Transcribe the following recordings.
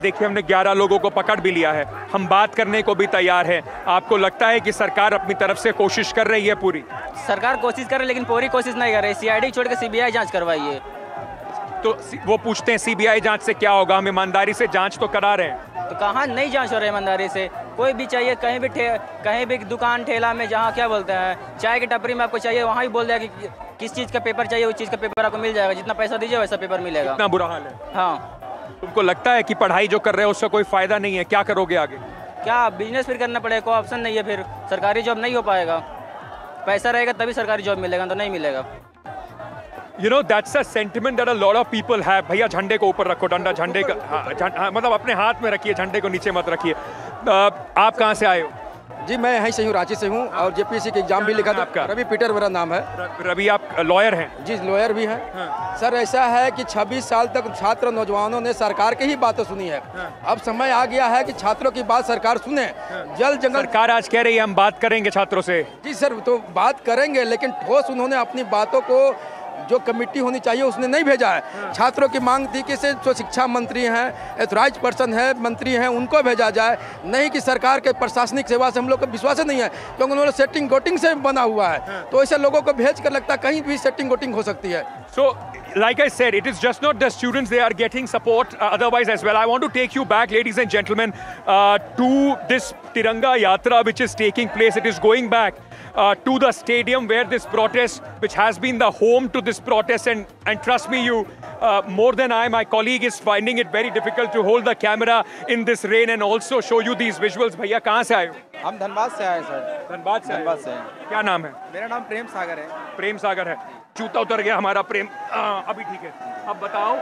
देखिए, हमने 11 लोगों को पकड़ भी लिया है, हम बात करने को भी तैयार हैं। आपको लगता है कि सरकार अपनी तरफ से कोशिश कर रही है? पूरी सरकार कोशिश कर रही है, लेकिन पूरी कोशिश नहीं कर रही। सीआईडी छोड़ के सीबीआई जांच करवाइए। तो वो पूछते हैं सीबीआई जांच से क्या होगा, हम ईमानदारी से जांच तो करा रहे हैं। तो कहाँ नहीं जांच हो रही ईमानदारी से? कोई भी चाहिए, कहीं भी दुकान ठेला में, जहाँ क्या बोलते हैं, चाय की टपरी में आपको चाहिए, वहाँ ही बोल दिया कि किस चीज़ का पेपर चाहिए, उस चीज़ का पेपर आपको मिल जाएगा। जितना पैसा दीजिए वैसा पेपर मिलेगा। इतना बुरा हाल है। हाँ। तुमको लगता है कि पढ़ाई जो कर रहे हो उससे कोई फायदा नहीं है? क्या करोगे आगे? क्या बिजनेस फिर करना पड़ेगा, कोई ऑप्शन नहीं है। फिर सरकारी जॉब नहीं हो पाएगा। पैसा रहेगा तभी सरकारी जॉब मिलेगा, तो नहीं मिलेगा। You know, that's a sentiment that a lot of people have. भैया झंडे को ऊपर रखो, डंडा झंडे का, हाँ, मतलब अपने हाथ में रखिए, झंडे को नीचे मत रखिए। आप कहाँ से आए हो? जी, मैं यहीं से हूँ, रांची से हूँ, और जेपीएससी के एग्जाम भी लिखा था। आपका? रवि पीटर मेरा नाम है। रवि, आप लॉयर हैं? जी, लॉयर भी हैं। हाँ। सर, ऐसा है कि 26 साल तक छात्र नौजवानों ने सरकार की ही बातें सुनी है। हाँ। अब समय आ गया है कि छात्रों की बात सरकार सुने। जल जंगल सरकार आज कह रही है हम बात करेंगे छात्रों से। जी सर, तो बात करेंगे, लेकिन ठोस उन्होंने अपनी बातों को, जो कमेटी होनी चाहिए उसने नहीं भेजा है। छात्रों की मांग थी कि जो शिक्षा मंत्री हैं, एथोराइज पर्सन है, मंत्री हैं, उनको भेजा जाए, नहीं कि सरकार के प्रशासनिक सेवा से हम लोग को विश्वास नहीं है, क्योंकि उन्होंने सेटिंग गोटिंग से बना हुआ है। तो ऐसे लोगों को भेज कर लगता है कहीं भी सेटिंग गोटिंग हो सकती है। So, like I said, it is just not the students, they are getting support otherwise as well. I want to take you back, ladies and gentlemen, to this Tiranga Yatra which is taking place. It is going back to the stadium where this protest, which has been the home to this protest, and trust me, you more than I, my colleague is finding it very difficult to hold the camera in this rain and also show you these visuals. भैया कहाँ से आए हो? हम धनबाद से आए sir. Dhanbad से? धनबाद से। क्या नाम है? मेरा नाम प्रेम सागर है। प्रेम सागर है। जूता उतर गया हमारा प्रेम। अभी ठीक है। अब बताओ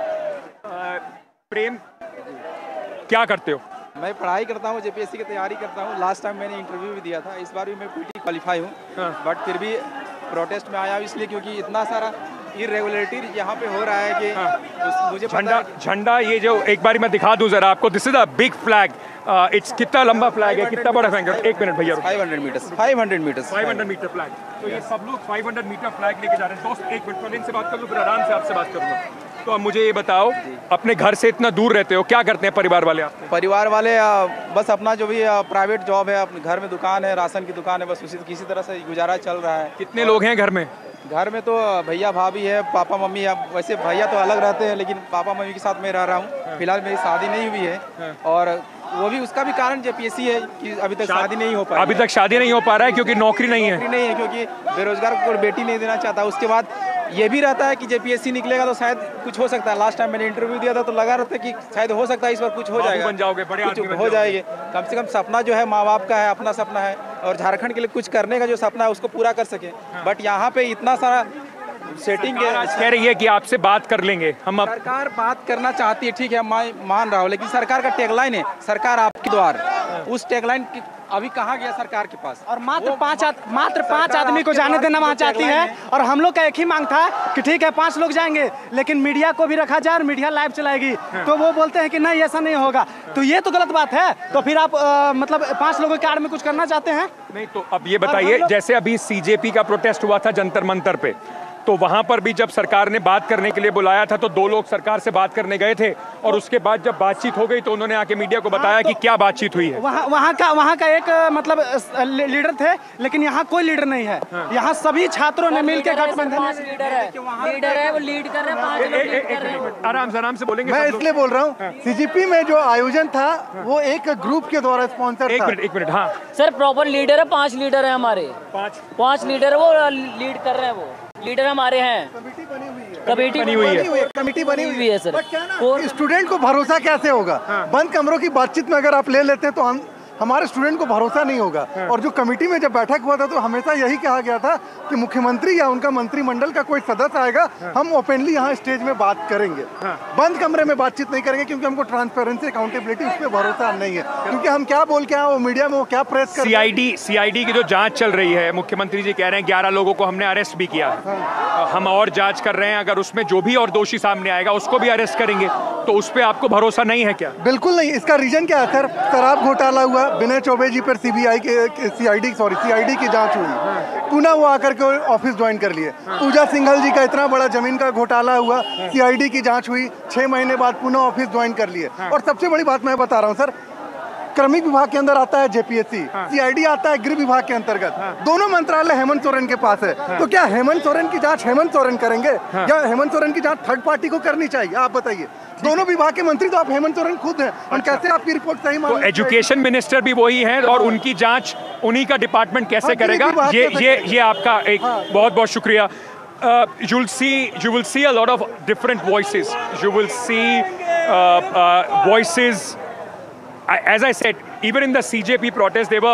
प्रेम, क्या करते हो? मैं पढ़ाई करता हूँ, जेपीएससी की तैयारी करता हूँ। लास्ट टाइम मैंने इंटरव्यू भी दिया था, इस बार भी मैं पीटी क्वालिफाई हूँ। बट फिर भी प्रोटेस्ट में आया इसलिए क्योंकि इतना सारा इरेगुलरिटी यहाँ पे हो रहा है कि मुझे झंडा ये जो एक बारी मैं दिखा दूं जरा आपको। This is a big flag. It's कितना लंबा फ्लैग है, कितना बड़ा फ्लैग है? एक मिनट भैया। 500 मीटर 500 मीटर फ्लैग। तो ये सब लोग 500 मीटर फ्लैग लेके जा रहे हैं। दोस्त एक मिनट, पहले इनसे बात कर लूं, फिर आराम से आपसे बात करूंगा। तो अब मुझे ये बताओ, अपने घर से इतना दूर रहते हो, क्या करते हैं परिवार वाले आप? परिवार वाले बस अपना जो भी प्राइवेट जॉब है, अपने घर में दुकान है, राशन की दुकान है, बस उसी किसी तरह से गुजारा चल रहा है। कितने लोग हैं घर में? घर में तो भैया भाभी है, पापा मम्मी है। वैसे भैया तो अलग रहते हैं, लेकिन पापा मम्मी के साथ मैं रह रहा हूँ। फिलहाल मेरी शादी नहीं हुई है, और वो भी उसका भी कारण जेपीएससी है कि अभी तक शादी नहीं हो पा अभी तक शादी नहीं हो पा रहा है क्योंकि नौकरी नहीं है, क्योंकि बेरोजगार को बेटी नहीं देना चाहता। उसके बाद ये भी रहता है कि जेपीएससी निकलेगा तो शायद कुछ हो सकता है। लास्ट टाइम मैंने इंटरव्यू दिया था तो लगा रहता है कि शायद हो सकता है इस बार कुछ हो जाएगा, बन जाओगे, बड़े आदमी बन हो जाएंगे। कम से कम सपना जो है माँ बाप का है, अपना सपना है, और झारखंड के लिए कुछ करने का जो सपना है उसको पूरा कर सके। बट यहाँ पे इतना सारा सेटिंग कह रही है कि आपसे बात कर लेंगे हम। सरकार बात करना चाहती है, ठीक है, मैं मान रहा हूँ, लेकिन सरकार का टैगलाइन है सरकार आपके द्वार। उस टैगलाइन अभी कहाँ गया सरकार के पास? और मात्र पांच आदमी को जाने देना वहाँ चाहती है। और हम लोग का एक ही मांग था कि ठीक है 5 लोग जाएंगे, लेकिन मीडिया को भी रखा जाए और मीडिया लाइव चलाएगी। तो वो बोलते हैं कि नहीं, ऐसा नहीं होगा। तो ये तो गलत बात है। तो फिर आप मतलब 5 लोगों के आड़ में कुछ करना चाहते हैं? नहीं, तो अब ये बताइए, जैसे अभी सीजेपी का प्रोटेस्ट हुआ था जंतर मंतर पे, तो वहां पर भी जब सरकार ने बात करने के लिए बुलाया था तो 2 लोग सरकार से बात करने गए थे, और उसके बाद जब बातचीत हो गई तो उन्होंने आके मीडिया को बताया कि क्या बातचीत हुई है। वहाँ का एक मतलब लीडर थे, लेकिन यहाँ कोई लीडर नहीं है। यहाँ सभी छात्रों ने मिलकर गठबंधन लीडर है, वो लीड कर रहे हैं। आराम से बोलेंगे। मैं इसलिए बोल रहा हूँ, सीजीपी में जो आयोजन था वो एक ग्रुप के द्वारा स्पॉन्सर था। एक मिनट। हाँ सर, प्रॉपर लीडर है, 5 लीडर है हमारे। 5 लीडर है, वो लीड कर रहे हैं। वो लीडर हमारे हैं। कमेटी बनी हुई है। कमेटी बनी हुई है सर। और स्टूडेंट को भरोसा कैसे होगा? बंद कमरों की बातचीत में अगर आप ले लेते हैं तो हमारे स्टूडेंट को भरोसा नहीं होगा। और जो कमेटी में जब बैठक हुआ था तो हमेशा यही कहा गया था कि मुख्यमंत्री या उनका मंत्रिमंडल का कोई सदस्य आएगा, हम ओपनली यहाँ स्टेज में बात करेंगे। बंद कमरे में बातचीत नहीं करेंगे, क्योंकि हमको ट्रांसपेरेंसी, अकाउंटेबिलिटी, उस पर भरोसा नहीं है। क्योंकि हम क्या बोल के आए, वो मीडिया में वो क्या प्रेस कर। सीआईडी की जो जांच चल रही है, मुख्यमंत्री जी कह रहे हैं 11 लोगों को हमने अरेस्ट भी किया है। हम और जांच कर रहे हैं, अगर उसमें जो भी और दोषी सामने आएगा उसको भी अरेस्ट करेंगे। तो उस पर आपको भरोसा नहीं है क्या? बिल्कुल नहीं। इसका रीजन क्या है सर? शराब घोटाला हुआ, विनय चौबे जी पर सीआईडी की जांच हुई। पुनः वो आकर के ऑफिस ज्वाइन कर लिए। पूजा सिंघल जी का इतना बड़ा जमीन का घोटाला हुआ, सीआईडी की जांच हुई, 6 महीने बाद पुनः ऑफिस ज्वाइन कर लिए। और सबसे बड़ी बात मैं बता रहा हूँ सर, क्रमिक विभाग के अंदर आता है जेपीएससी, सीआईडी आता है गृह विभाग के अंतर्गत। दोनों मंत्रालय हेमंत सोरेन के पास है। तो क्या हेमंत सोरेन की जांच हेमंत सोरेन करेंगे या हेमंत सोरेन की जांच थर्ड पार्टी को करनी चाहिए? आप बताइए। दोनों विभाग के मंत्री तो आप हेमंत सोरेन खुद हैं, और कैसे आपकी रिपोर्ट सही मान? तो एजुकेशन मिनिस्टर भी वही है और उनकी जांच उन्हीं का डिपार्टमेंट कैसे करेगा? ये आपका एक बहुत बहुत शुक्रिया। You will see a lot of different voices. You will see voices. As I said, even in the CJP protest, they were.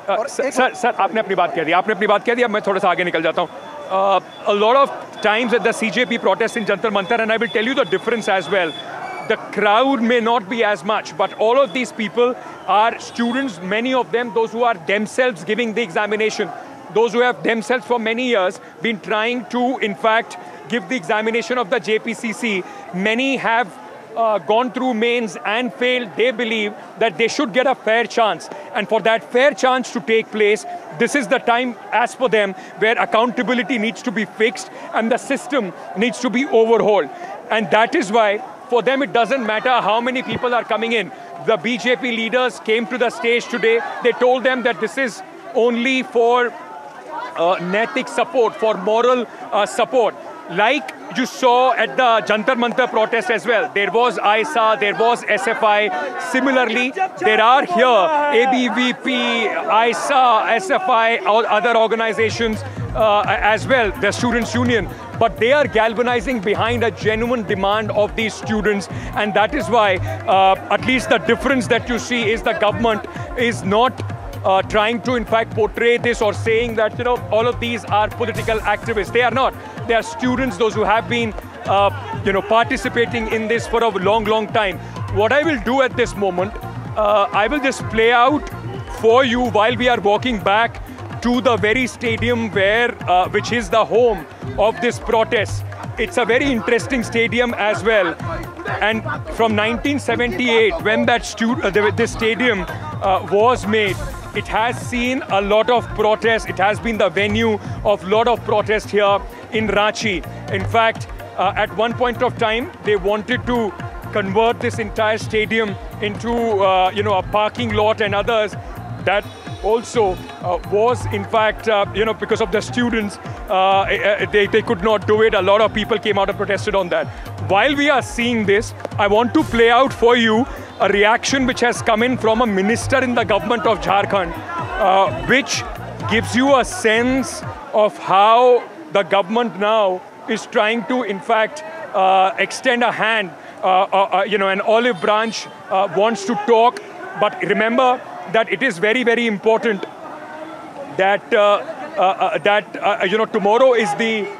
Sir आपने अपनी बात कह दी, अब मैं थोड़ा सा आगे निकल जाता हूँ. A lot of times at the CJP protest in Jantar Mantar, and I will tell you the difference as well. The crowd may not be as much, but all of these people are students, many of them, those who are themselves giving the examination, those who have themselves for many years been trying to, in fact, give the examination of the JPCC. Many have gone through mains and failed. They believe that they should get a fair chance. And for that fair chance to take place, this is the time, as per them, where accountability needs to be fixed and the system needs to be overhauled. And that is why, for them, it doesn't matter how many people are coming in. The BJP leaders came to the stage today. They told them that this is only for Naitik support, for moral support. Like you saw at the Jantar Mantar protest as well. There was ISA, there was SFI. Similarly, there are here ABVP, ISA, SFI, all other organizations as well, the Students' Union. But they are galvanizing behind a genuine demand of these students, and that is why at least the difference that you see is the government is not trying to in fact portray this or saying that, you know, all of these are political activists. They are not. They are students, those who have been participating in this for a long time. What I will do at this moment, I will just play out for you while we are walking back to the very stadium where which is the home of this protest. It's a very interesting stadium as well. And from 1978, when that this stadium was made, it has seen a lot of protests. It has been the venue of a lot of protests here in Ranchi. In fact, at one point of time, they wanted to convert this entire stadium into a parking lot and others. That also was, in fact, because of the students, they could not do it. A lot of people came out and protested on that. While we are seeing this, I want to play out for you a reaction which has come in from a minister in the government of Jharkhand, which gives you a sense of how the government now is trying to, in fact, extend a hand. An olive branch wants to talk, but remember that it is very, very important that tomorrow is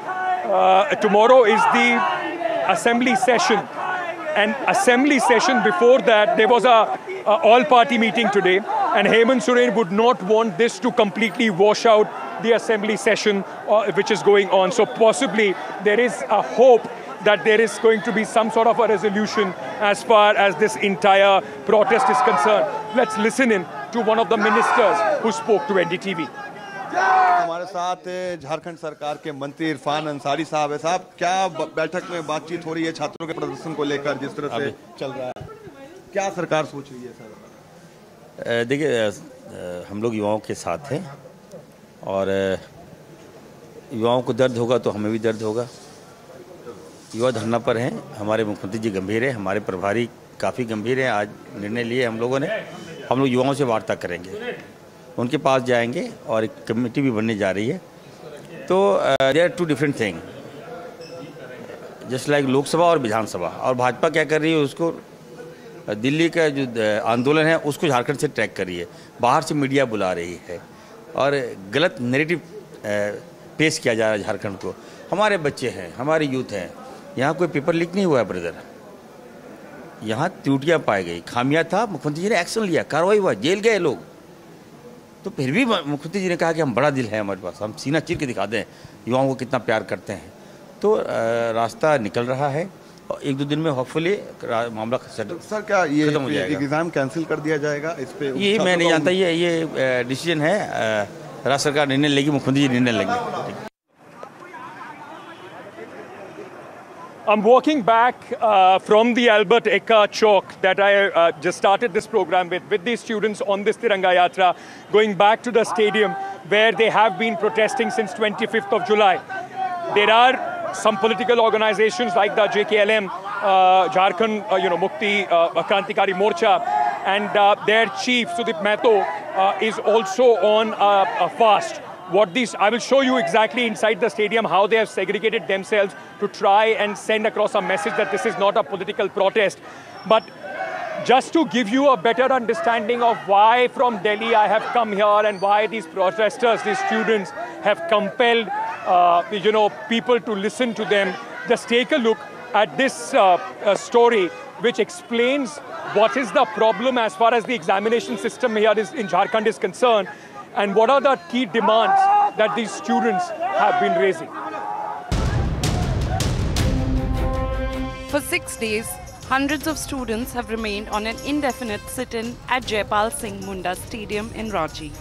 the assembly session. And assembly session before that, there was a all-party meeting today, and Hemant Soren would not want this to completely wash out the assembly session which is going on. So possibly there is a hope that there is going to be some sort of a resolution as far as this entire protest is concerned. Let's listen in to one of the ministers who spoke to NDTV. हमारे साथ झारखंड सरकार के मंत्री इरफान अंसारी साहब है। साहब, क्या बैठक में बातचीत हो रही है छात्रों के प्रदर्शन को लेकर जिस तरह से चल रहा है? क्या सरकार सोच रही है सर? देखिए, हम लोग युवाओं के साथ हैं और युवाओं को दर्द होगा तो हमें भी दर्द होगा। युवा धरना पर हैं, हमारे मुख्यमंत्री जी गंभीर हैं, हमारे प्रभारी काफ़ी गंभीर हैं। आज निर्णय लिए हम लोगों ने, हम लोग युवाओं से वार्ता करेंगे, उनके पास जाएंगे और एक कमेटी भी बनने जा रही है। तो there are to different thing, just like Lok Sabha और विधानसभा। और भाजपा क्या कर रही है, उसको दिल्ली का जो आंदोलन है उसको झारखंड से ट्रैक कर रही है, बाहर से मीडिया बुला रही है और गलत नैरेटिव पेश किया जा रहा है झारखंड को। हमारे बच्चे हैं, हमारे यूथ हैं, यहाँ कोई पेपर लीक नहीं हुआ है ब्रदर, यहाँ त्रुटियाँ पाई गई, खामियाँ था, मुख्यमंत्री जी ने एक्शन लिया, कार्रवाई हुआ, जेल गए लोग। तो फिर भी मुख्यमंत्री जी ने कहा कि हम बड़ा दिल है हमारे पास, हम सीना चीर के दिखा दें युवाओं को कितना प्यार करते हैं। तो रास्ता निकल रहा है और 1-2 दिन में होपफुली मामला सर क्या ये एग्ज़ाम कैंसिल कर दिया जाएगा? इस पे ये मैं नहीं जानता, ये डिसीजन है राज्य सरकार निर्णय लेगी, मुख्यमंत्री जी निर्णय लेंगे। I'm walking back from the Albert Eka Chowk that I just started this program with these students on this Tiranga Yatra, going back to the stadium where they have been protesting since 25th of July. There are some political organizations like the JKLM, Jharkhand Mukti Krantikari Morcha, and their chief Sudip Mehto is also on a fast. I will show you exactly inside the stadium how they have segregated themselves to try and send across a message that this is not a political protest. But just to give you a better understanding of why from Delhi I have come here and why these protesters, these students have compelled people to listen to them, just take a look at this story which explains what is the problem as far as the examination system here in Jharkhand is concerned, and what are the key demands that these students have been raising. For 6 days, hundreds of students have remained on an indefinite sit-in at Jaipal Singh Munda Stadium in Ranchi.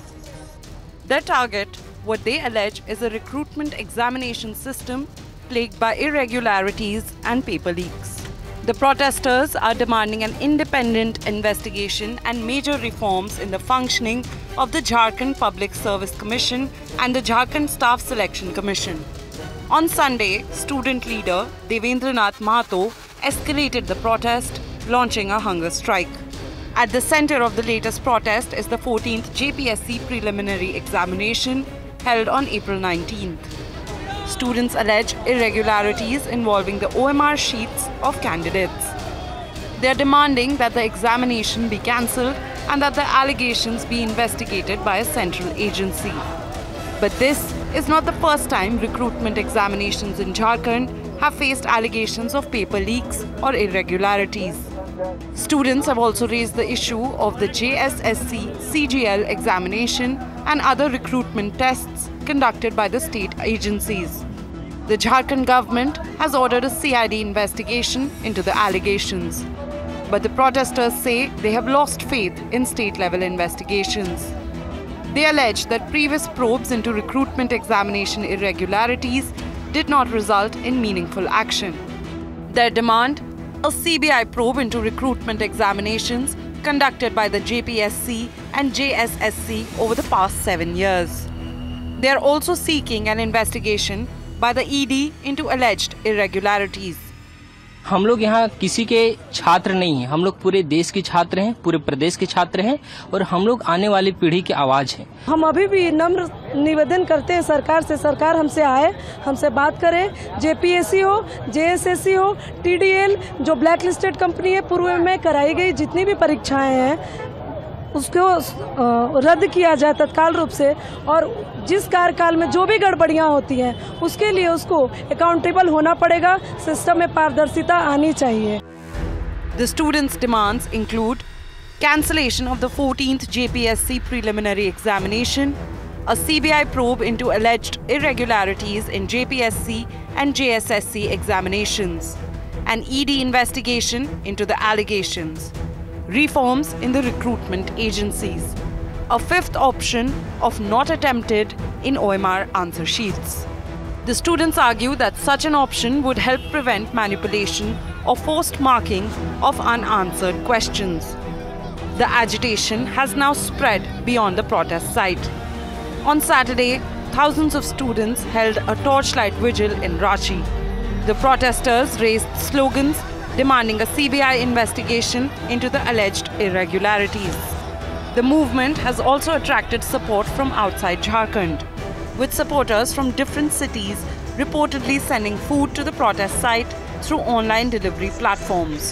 Their target, what they allege, is a recruitment examination system plagued by irregularities and paper leaks. The protesters are demanding an independent investigation and major reforms in the functioning of the Jharkhand Public Service Commission and the Jharkhand Staff Selection Commission. On Sunday, student leader Devendranath Mahato escalated the protest, launching a hunger strike. At the center of the latest protest is the 14th JPSC preliminary examination held on April 19th. Students allege irregularities involving the OMR sheets of candidates. They are demanding that the examination be cancelled and that the allegations be investigated by a central agency. But this is not the first time recruitment examinations in Jharkhand have faced allegations of paper leaks or irregularities. Students have also raised the issue of the JSSC CGL examination and other recruitment tests conducted by the state agencies. The Jharkhand government has ordered a CID investigation into the allegations. But the protesters say they have lost faith in state-level investigations. They allege that previous probes into recruitment examination irregularities did not result in meaningful action. Their demand: a CBI probe into recruitment examinations conducted by the JPSC and JSSC over the past 7 years. They are also seeking an investigation by the ED into alleged irregularities. हम लोग यहाँ किसी के छात्र नहीं हैं, हम लोग पूरे देश के छात्र हैं, पूरे प्रदेश के छात्र हैं और हम लोग आने वाली पीढ़ी की आवाज़ हैं। हम अभी भी नम्र निवेदन करते हैं सरकार से, सरकार हमसे आए, हमसे बात करे। JPSC हो, JSSC हो, TDL जो ब्लैक लिस्टेड कंपनी है, पूर्व में कराई गई जितनी भी परीक्षाएं हैं उसको रद्द किया जाए तत्काल रूप से, और जिस कार्यकाल में जो भी गड़बड़ियां होती हैं उसके लिए उसको अकाउंटेबल होना पड़ेगा, सिस्टम में पारदर्शिता आनी चाहिए। The students' demands include cancellation of the 14th JPSC preliminary examination, a CBI probe into alleged irregularities in JPSC and JSSC examinations, an ED investigation into the allegations, reforms in the recruitment agencies, a fifth option of not attempted in OMR answer sheets. The students argue that such an option would help prevent manipulation or forced marking of unanswered questions. The agitation has now spread beyond the protest site. On Saturday, thousands of students held a torchlight vigil in Ranchi. The protesters raised slogans demanding a CBI investigation into the alleged irregularities. The movement has also attracted support from outside Jharkhand, with supporters from different cities reportedly sending food to the protest site through online delivery platforms.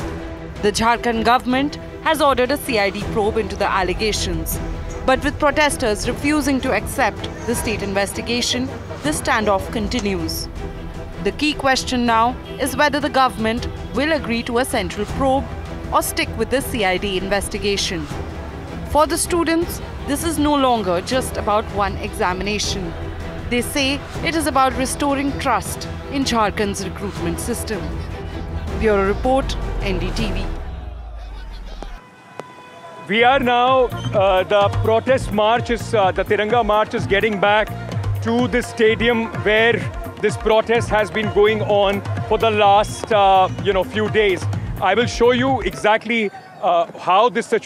The Jharkhand government has ordered a CID probe into the allegations, but with protesters refusing to accept the state investigation, the standoff continues. The key question now is whether the government will agree to a central probe or stick with the CID investigation. For the students, this is no longer just about one examination. They say it is about restoring trust in Jharkhand's recruitment system. Bureau Report, NDTV. We are now, the protest march is, the Tiranga march is getting back to the stadium where this protest has been going on for the last, few days. I will show you exactly how this situation